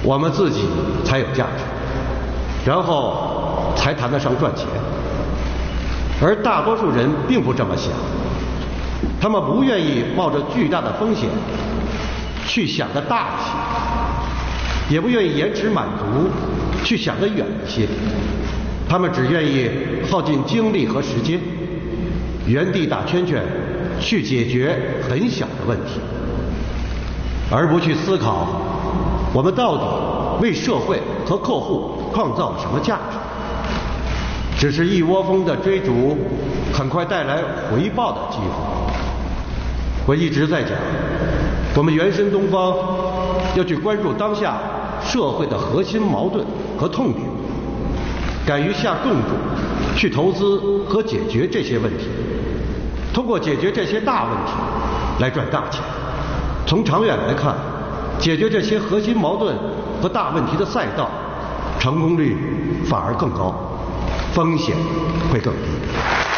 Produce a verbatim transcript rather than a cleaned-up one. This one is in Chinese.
我们自己才有价值，然后才谈得上赚钱。而大多数人并不这么想，他们不愿意冒着巨大的风险去想得大一些，也不愿意延迟满足去想得远一些，他们只愿意耗尽精力和时间，原地打圈圈去解决很小的问题，而不去思考我们到底为社会和客户创造了什么价值，只是一窝蜂地追逐很快带来回报的机会。我一直在讲，我们原神东方要去关注当下社会的核心矛盾和痛点，敢于下重注去投资和解决这些问题，通过解决这些大问题来赚大钱。从长远来看，解决这些核心矛盾和大问题的赛道，成功率反而更高，风险会更低。